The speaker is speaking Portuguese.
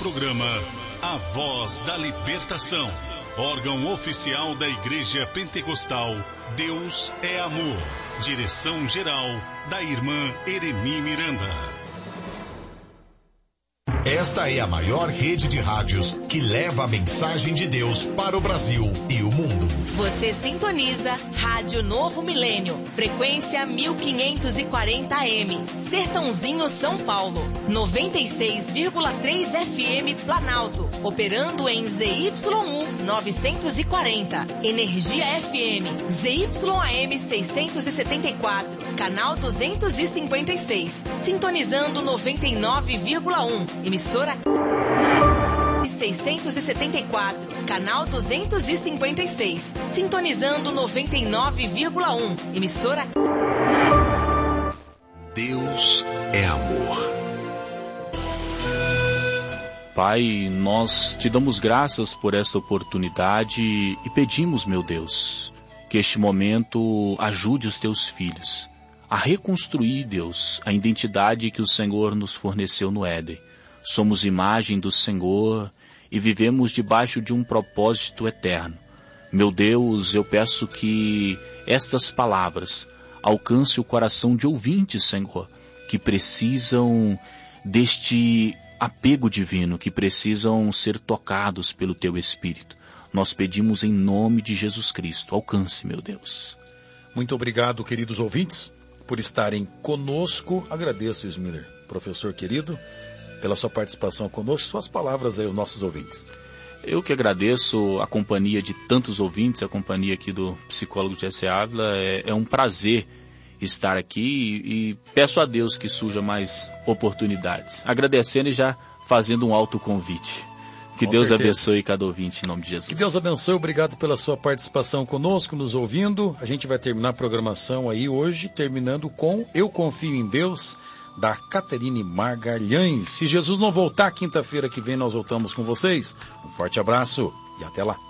programa A Voz da Libertação, órgão oficial da Igreja Pentecostal Deus é Amor. Direção-geral da irmã Eremi Miranda. Esta é a maior rede de rádios que leva a mensagem de Deus para o Brasil e o mundo. Você sintoniza Rádio Novo Milênio, frequência 1540 AM, Sertãozinho, São Paulo, 96,3 FM Planalto, operando em ZYU 940, Energia FM, ZYAM 674, canal 256, sintonizando 99,1. Emissora 674, canal 256, sintonizando 99,1. Emissora Deus é amor. Pai, nós te damos graças por esta oportunidade e pedimos, meu Deus, que este momento ajude os teus filhos a reconstruir, Deus, a identidade que o Senhor nos forneceu no Éden. Somos imagem do Senhor e vivemos debaixo de um propósito eterno. Meu Deus, eu peço que estas palavras alcancem o coração de ouvintes, Senhor, que precisam deste apego divino, que precisam ser tocados pelo Teu Espírito. Nós pedimos em nome de Jesus Cristo. Alcance, meu Deus. Muito obrigado, queridos ouvintes, por estarem conosco. Agradeço, Ismiller, professor querido, pela sua participação conosco. Suas palavras aí aos nossos ouvintes. Eu que agradeço a companhia de tantos ouvintes, a companhia aqui do psicólogo Jesse Ávila. É um prazer estar aqui e peço a Deus que surja mais oportunidades. Agradecendo e já fazendo um autoconvite. Que Com Deus certeza. Abençoe cada ouvinte em nome de Jesus. Que Deus abençoe, obrigado pela sua participação conosco, nos ouvindo. A gente vai terminar a programação aí hoje, terminando com Eu Confio em Deus, da Caterine Margalhães. Se Jesus não voltar, quinta-feira que vem nós voltamos com vocês. Um forte abraço e até lá.